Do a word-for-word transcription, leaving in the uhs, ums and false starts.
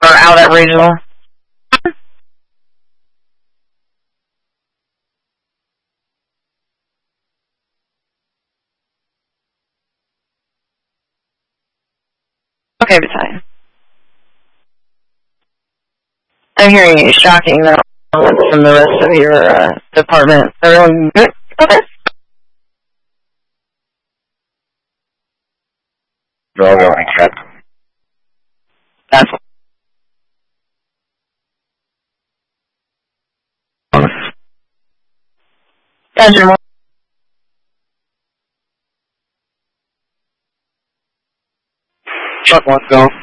out at regional. Okay, Battalion. I'm hearing you shocking now from the rest of your uh, department. Everyone good? Okay. They're all going, Captain. That's Gotcha. Chuck, let's go.